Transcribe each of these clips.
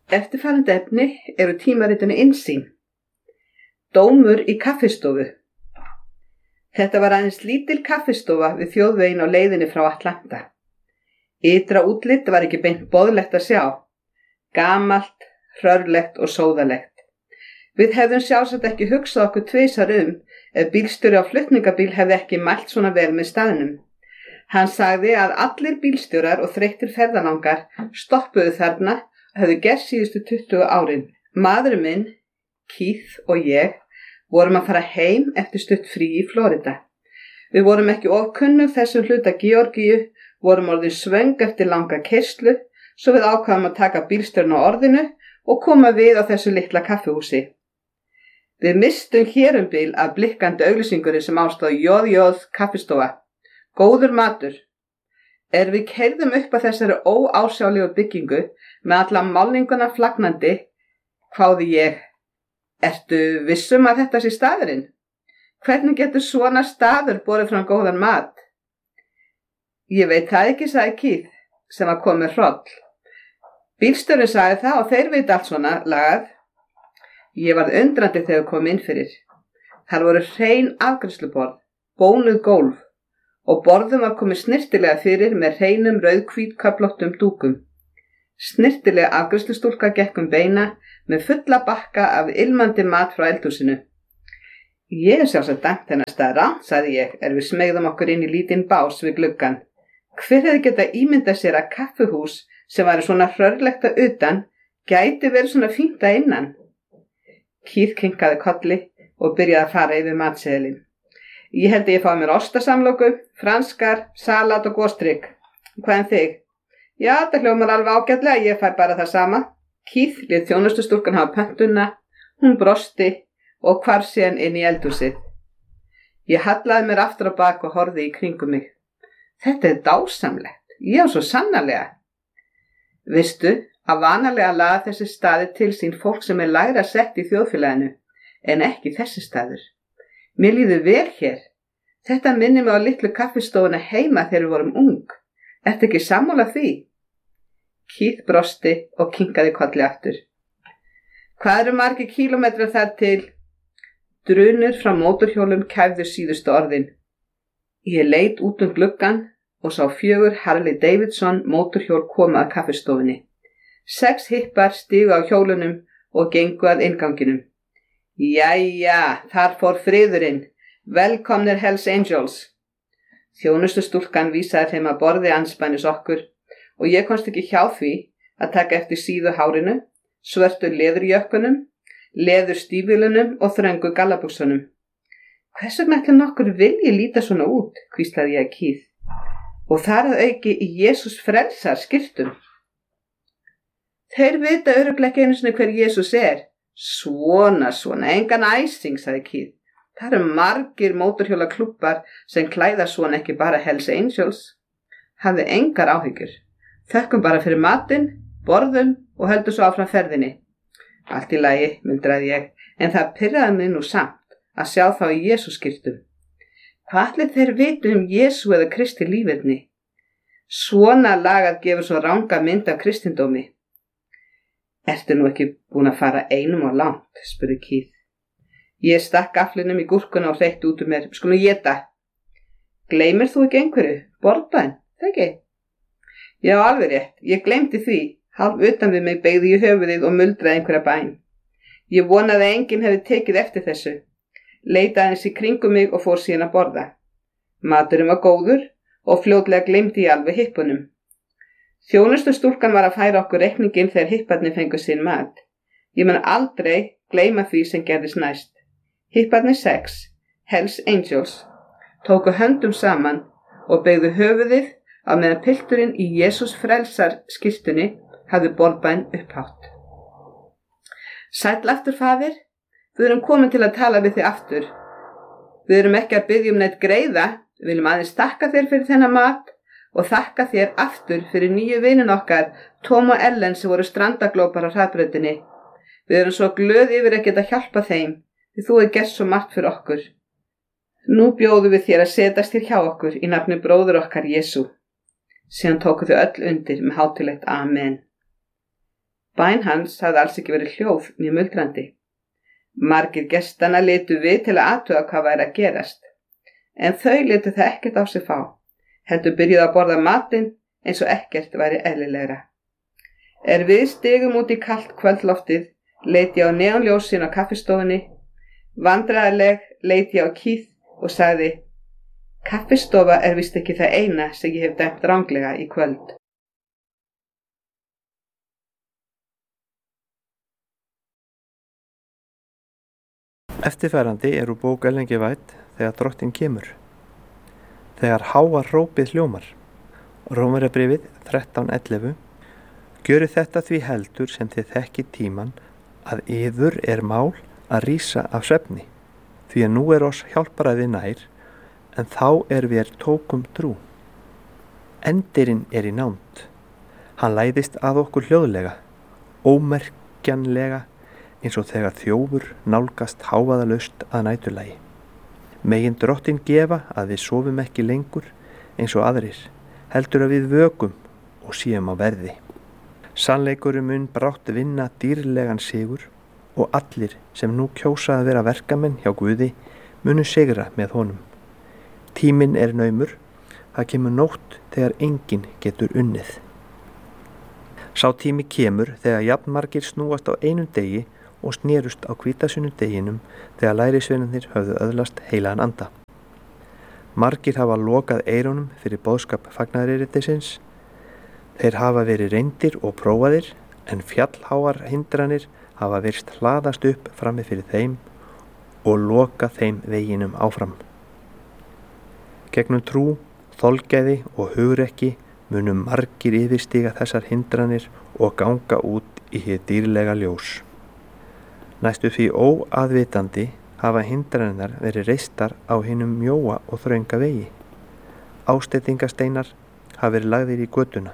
Eftirfarandi efni eru tímaritinu Innsýn. Dómur í kaffistofu. Þetta var aðeins lítil kaffistofa við þjóðveginn á leiðinni frá Atlanta. Ytra útlit var ekki beint boðlegt að sjá. Gamalt, hrörlegt og sóðalegt. Við hefðum sjálfsagt ekki hugsað okkur tvisvar ef bílstjóri á flutningabíl hefði ekki mælt svona vel með staðnum. Hann sagði að allir bílstjórar og þreyttir ferðalangar stoppuðu þarna og hefðu gert síðustu 20 árin. Maðurinn minn, Keith og ég vorum að fara heim eftir stutt frí í Florida. Við vorum ekki of kunnug þessum hluta Georgíu, vorum orðin svöng eftir langa keyrslu, svo við ákvaðum að taka bílstjórinn á orðinu og koma við á þessu litla kaffihúsi. Við mistum hér bil af blikkandi auglýsingunni sem ástóð JJ kaffistofa. Góður matur. Við keyrðum upp að þessari óásjálegu byggingu með alla málninguna flagnandi, hváði ég. Ertu vissum að þetta sé staðurinn? Hvernig getur svona staður borið fram góðan mat? Ég veit það ekki, sagði Keith, sem var komið hroll. Bílstjórinn sagði það og þeir veit allt svona lagað. Ég varð undrandi þegar kom inn fyrir. Þar voru hrein afgreiðsluborð, bónuð gólf og borðum var komið snyrtilega fyrir með hreinum rauðhvítköflóttum dúkum. Snyrtilega afgreiðslustúlka gekk beina með fulla bakka af ilmandi mat frá eldhúsinu. Ég sjálfsagt dæmt þennan stað rangt, sagði ég, við smeygðum okkur inn í lítinn bás við gluggann. Hver hefði getað ímyndað sér að kaffihús sem væri svona hrörlegt að utan gæti verið svona fínt að innan? Keith kinkaði kolli og byrjaði að fara yfir matseðilinn. Ég held að ég fái mér ostasamloku, franskar, salat og góstrygg. Hvað en þig? Já, það hljómar alveg ágætlega, ég fæ bara það sama. Keith lét þjónustustúlkan hafa pöntuna, hún brosti og hvarf síðan inn í eldhúsið. Ég hallaði mér aftur á bak og horfði í kringum mig. Þetta dásamlegt, já svo sannarlega. Veistu, að vanalega laða þessi staði til sín fólk sem lægra sett í þjóðfélaginu, en ekki þessi staður. Mér líður vel hér. Þetta minnir mig á litlu kaffistofuna heima þegar við vorum ung. Ertu ekki sammála því? Keith brosti og kinkaði kolli aftur. Hvað eru margir kílómetrar þar til? Drunur frá mótorhjólum kæfðu síðustu orðin. Ég leit út gluggann og sá 4 Harley Davidson mótorhjól koma að kaffistofunni. 6 hippar stigu á hjólunum og gengu að innganginum. Jæja, þar fór friðurinn. Velkomnir Hells Angels. Þjónustustúlkan vísaði þeim að borði andspænis okkur og ég komst ekki hjá því að taka eftir síðu hárinu, svörtu leðurjökkunum, leðurstífilunum og þröngu gallabuxunum. Hvers vegna ætli nokkur vilji líta svona út, hvíslaði ég að Keith. Og þar að auki í Jesús frelsar skyrtum. Þeir vita örugglega ekki einu sinni hver Jesús er. Svona, engan æsing, sagði Keith. Það eru margir mótorhjóla klúbbar sem klæða svona ekki bara Hells Angels. Hafði engar áhyggjur. Þökkum bara fyrir matinn, borðum og höldum svo áfram ferðinni. Allt í lagi, muldraði ég, en það pirraði mig nú samt að sjá þá í Jesúskirtum. Hvað ætli þeir vitu Jesú eða Kristi lífefni? Svona lagað gefur svo ranga mynd af kristindómi. Ertu nú ekki búin að fara einum og langt, spurði Keith. Ég stakk gaflinum í gúrkuna og hreitti út mér. Skulum éta. Gleymir þú ekki einhverju? Borðbæn, það ekki? Já, alveg rétt. Ég gleymdi því. Hálf utan við mig beygði ég höfuðið og muldraði einhverja bæn. Ég vonaði að enginn hefði tekið eftir þessu. Leitaði aðeins í kringum mig og fór síðan að borða. Maturinn var góður og fljótlega gleymdi ég alveg hippunum. Þjónustustúlkan var að færa okkur reikninginn þegar hipparnir fengu sinn mat. Ég mun aldrei gleyma því sem gerðist næst. Hipparnir 6, Hells Angels, tóku höndum saman og beygðu höfuðið á meðan pilturinn í Jesús frelsar skyrtunni hafði borðbæn upphátt. Sæll aftur, faðir. Við erum komin til að tala við þig aftur. Við erum ekki að biðja neitt greiða, við viljum aðeins þakka þér fyrir þennan mat og þakka þér aftur fyrir nýju vininn okkar, Tom og Ellen, sem voru strandaglópar á hraðbrautinni. Við erum svo glöð yfir að geta hjálpa þeim, því þú hefur gert svo margt fyrir okkur. Nú bjóðum við þér að setjast hér hjá okkur í nafni bróður okkar Jesú. Síðan tóku þau öll undir með hátíðlegt amen. Bæn hans hafði alls ekki verið hljóð né muldrandi. Margir gestanna litu við til að athuga hvað væri að gerast. En þau litu það ekkert á sig fá. Heldur byrjuðu að borða matinn eins og ekkert væri eðlilegra. Við stigum út í kalt kvöldloftið, leit ég á neonljósin á kaffistofunni. Vandræðaleg leit ég á Keith og sagði: Kaffistofa víst ekki það eina sem ég hef dæmt ranglega í kvöld. Eftirfarandi úr bók Ellen G. White, Þegar drottinn kemur. Þegar háa hrópið hljómar. Rómverjabréfið 13:11. Gjörið þetta því heldur sem þið þekkið tímann að yður mál að rísa af svefni, því að nú oss hjálparæði nær, en þá við tókum trú. Endirinn í nánd. Hann læðist að okkur hljóðlega, ómerkjanlega, eins og þegar þjófur nálgast hávaðalaust að næturlagi. Megin drottinn gefa að við sofum ekki lengur eins og aðrir, heldur að við vökum og séum á verði. Sannleikurinn mun brátt vinna dýrlegan sigur og allir sem nú kjósa að vera verkamenn hjá Guði munu sigra með honum. Tíminn naumur, það kemur nótt þegar enginn getur unnið. Sá tími kemur þegar jafnmargir snúast á einum degi og snerust á hvítasunnudeginum þegar lærisveinarnir höfðu öðlast heilagan anda. Margir hafa lokað eyrunum fyrir boðskap fagnaðareritisins. Þeir hafa verið reyndir og prófaðir, en fjallháar hindranir hafa virst hlaðast upp frammi fyrir þeim og loka þeim veginum áfram. Gegnum trú, þolgæði og hugrekki munu margir yfirstiga þessar hindranir og ganga út í hið dýrlega ljós. Næstu því óaðvitandi hafa hindranirnar verið reistar á hinum mjóa og þrönga vegi. Ásteytingasteinar hafa verið lagðir í götuna.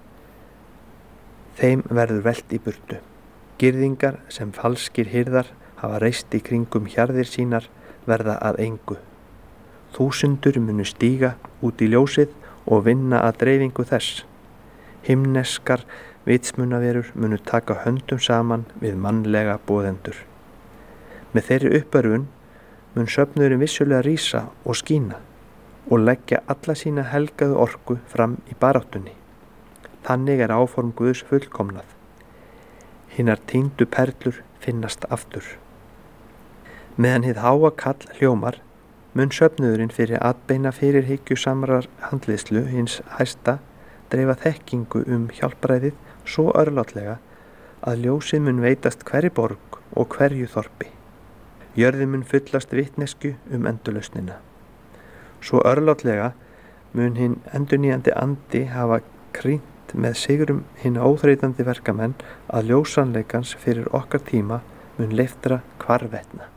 Þeim verður velt í burtu. Girðingar sem falskir hirðar hafa reist í kringum hjarðir sínar verða að engu. Þúsundur munu stíga út í ljósið og vinna að dreifingu þess. Himneskar vitsmunaverur munu taka höndum saman við mannlega boðendur. Með þeirri uppörfun mun söfnuðurinn vissulega rísa og skína og leggja alla sína helgaðu orku fram í baráttunni. Þannig áform Guðs fullkomnað. Hinar týndu perlur finnast aftur. Meðan hið háa kall hljómar mun söfnuðurinn fyrir atbeina fyrirhyggju samrar handleiðslu hins hæsta dreifa þekkingu hjálparæðið svo örlátlega að ljósið mun veitast hverri borg og hverju þorpi. Jörðin mun fyllast vitnesku endurlausnina. Svo örlátlega mun hinn endurnýjandi andi hafa krýnt með sigrum hinn óþreytandi verkamenn að ljósanleikans fyrir okkar tíma mun leiftra hvarvetna.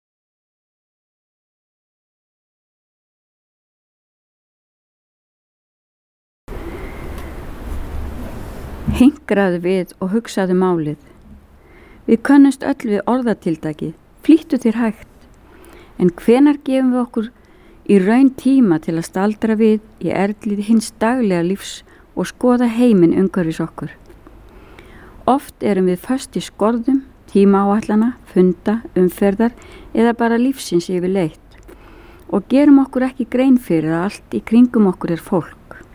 Hinkraðu við og hugsaðu málið. Við könnumst öll við orðatiltækið, flýttu þér hægt. En hvenær gefum við okkur í raun tíma til að staldra við í erlið hins daglega lífs og skoða heiminn umhverfis okkur? Oft erum við föst í skorðum, tímaáætlana, funda, umferðar eða bara lífsins yfirleitt og gerum okkur ekki grein fyrir að allt í kringum okkur fólk.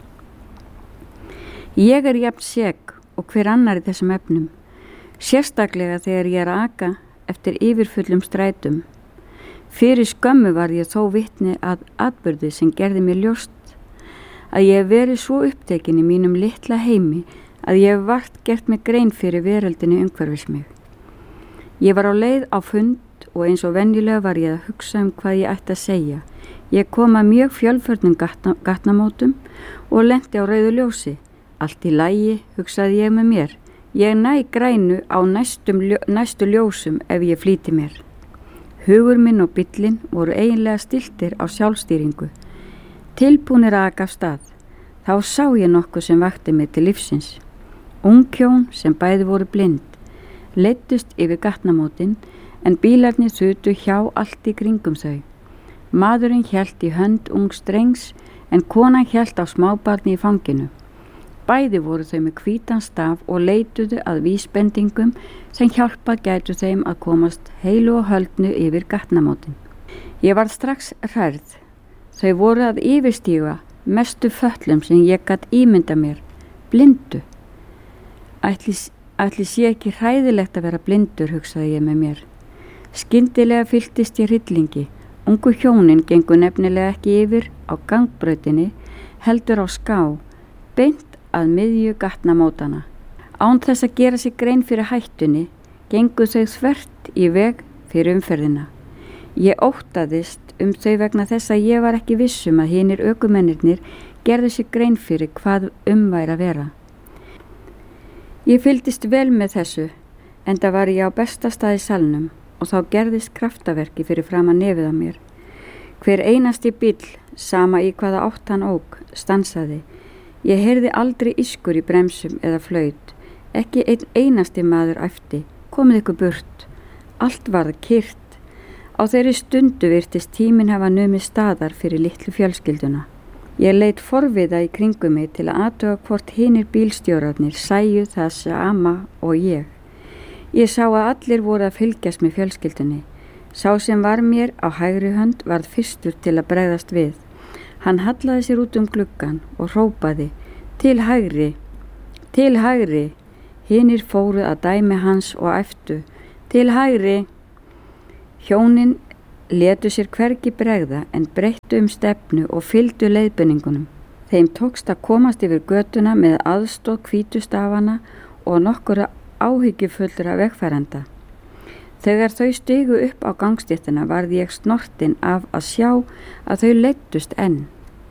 Ég jafn sek og hver annar í þessum efnum, sérstaklega þegar ég aka eftir yfirfullum strætum. Fyrir skömmu var ég þó vitni að atburði sem gerði mér ljóst að ég hef verið svo upptekin í mínum litla heimi að ég hef vart gert mig grein fyrir veröldinni umhverfis mig. Ég var á leið á fund og eins og venjulega var ég að hugsa hvað ég ætti að segja. Ég kom að mjög fjölförnum gatnamótum og lenti á rauðu ljósi. Allt í lagi, hugsaði ég með mér. Ég næ grænu á næstu ljósum ef ég flýti mér. Hugur minn og bíllinn voru eiginlega stiltir á sjálfstýringu. Tilbúnir að aka af stað. Þá sá ég nokkuð sem vakti mig til lífsins. Unghjón sem bæði voru blind, leiddust yfir gatnamótin en bílarnir þutu hjá allt í kringum þau. Maðurinn hélt í hönd ungs drengs en konan hélt á smábarni í fanginu. Bæði voru þau með hvítan staf og leituðu að vísbendingum sem hjálpað gætu þeim að komast heilu og höldnu yfir gatnamótin. Ég varð strax hrærð. Þau voru að yfirstíga mestu föllum sem ég gat ímynda mér, blindu. Ætli sé ekki hræðilegt að vera blindur, hugsaði ég með mér. Skyndilega fylltist ég hryllingi. Ungu hjónin gengu nefnilega ekki yfir á gangbrautinni, heldur á ská, beint að miðju gatnamótana. Án þess að gera sig grein fyrir hættunni, gengu þau þvert í veg fyrir umferðina. Ég óttaðist þau vegna þess að ég var ekki vissum að hinir ökumennirnir gerðu sig grein fyrir hvað væri að vera. Ég fylgdist vel með þessu, enda var ég á besta stað í salnum og þá gerðist kraftaverki fyrir framan nefið á mér. Hver einasti bíll, sama í hvaða átt hann ók, stansaði. Ég heyrði aldrei ískur í bremsum eða flaut, ekki einn einasti maður æpti, komið ykkur burt. Allt varð kyrrt. Á þeirri stundu virtist tíminn hafa numið staðar fyrir litlu fjölskylduna. Ég leit forviða í kringum mig til að athuga hvort hinir bílstjórarnir sæju það sama og ég. Ég sá að allir voru að fylgjast með fjölskyldunni. Sá sem var mér á hægri hönd varð fyrstur til að bregðast við. Hann hallaði sér út gluggann og hrópaði, til hægri, til hægri. Hinir fóru að dæmi hans og æptu, til hægri. Hjónin létu sér hvergi bregða en breyttu stefnu og fylgdu leiðbeiningunum. Þeim tókst að komast yfir götuna með aðstoð hvítustafana og nokkura áhyggjufullra vegfarenda. Þegar þau stigu upp á gangstéttina varð ég snortin af að sjá að þau leiddust enn.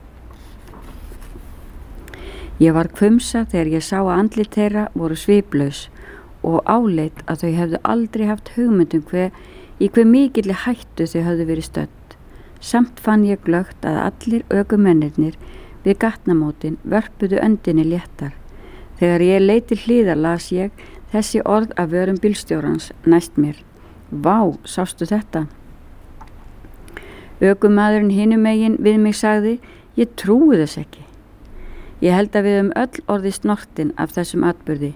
Ég var hvumsa þegar ég sá að andlit þeirra voru sviplaus og áleit að þau hefðu aldrei haft hugmyndum í hve mikilli hættu þau höfðu verið stödd. Samt fann ég glöggt að allir ökumennirnir við gatnamótin vörpuðu öndinni léttar. Þegar ég leit til hliðar las ég þessi orð af vörum bílstjórans næst mér. Vá, sástu þetta? Ökumaðurinn hinum megin við mig sagði, ég trúi þess ekki. Ég held að við öll orðið snortin af þessum atburði.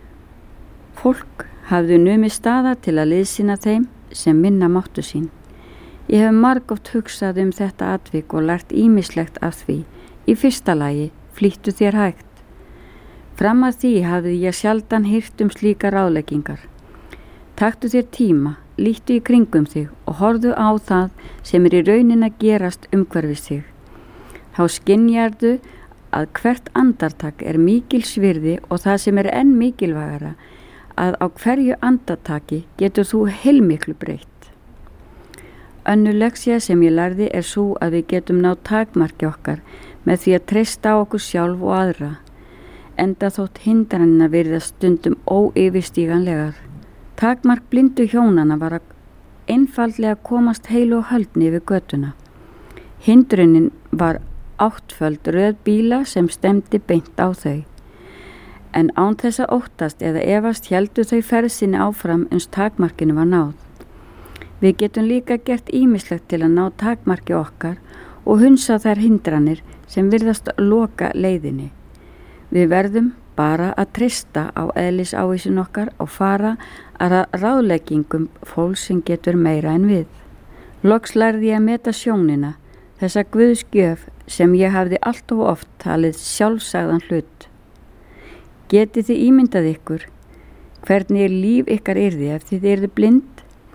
Fólk hafði numið staðar til að liðsinna þeim sem minna máttu sín. Ég hef margoft hugsað þetta atvik og lært ýmislegt af því. Í fyrsta lagi, flýttu þér hægt. Fram að því hafði ég sjaldan heyrt slíkar ráðleggingar. Taktu þér tíma, líttu í kringum þig og horfðu á það sem í raunin að gerast umhverfis þig. Þá skynjarðu að hvert andartak mikils virði og það sem enn mikilvægara, að á hverju andartaki getur þú heilmiklu breytt. Önnur leksía sem ég lærði sú að við getum náð takmarki okkar með því að treysta á okkur sjálf og aðra, enda þótt hindranina virðast stundum óyfirstíganlegar. Takmark blindu hjónana var að einfaldlega komast heilu og höldni yfir götuna. Hindrunin var áttföld röð bíla sem stemdi beint á þau. En án þess að óttast eða efast héldu þau ferð sinni áfram takmarkinu var náð. Við getum líka gert ýmislegt til að ná takmarki okkar og hunsa þær hindranir sem virðast loka leiðinni. Við verðum bara að treysta á eðlisávísun okkar og fara að ráðleggingum fólks sem getur meira en við. Loks lærði ég að meta sjónina, þessa guðsgjöf sem ég hafði allt of oft talið sjálfsagðan hlut. Getið þið ímyndað ykkur hvernig líf ykkar yrði ef þið yrðu blind?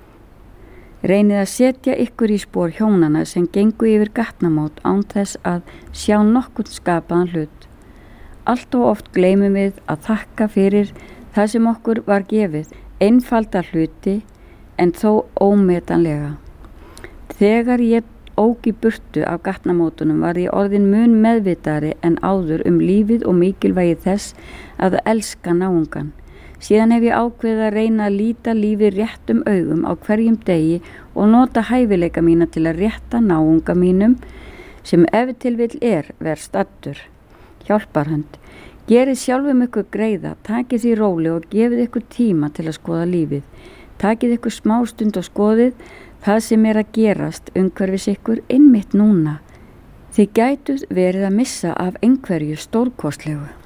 Reynið að setja ykkur í spor hjónana sem gengu yfir gatnamót án þess að sjá nokkurn skapaðan hlut. Allt og oft gleymum við að þakka fyrir það sem okkur var gefið, einfalda hluti en þó ómetanlega. Þegar ég ók í burtu af gatnamótunum var ég orðin mun meðvitari en áður lífið og mikilvægi þess að elska náungan. Síðan hef ég ákveðið að reyna að líta lífið réttum augum á hverjum degi og nota hæfileika mína til að rétta náunga mínum sem ef til vill verð staddur. Hjálparhönd. Gerið sjálfum ykkur greiða, takið því róli og gefið ykkur tíma til að skoða lífið. Takið ykkur smástund og skoðið það sem að gerast umhverfis ykkur einmitt núna. Þið gætuð verið að missa af einhverju stórkostlegu.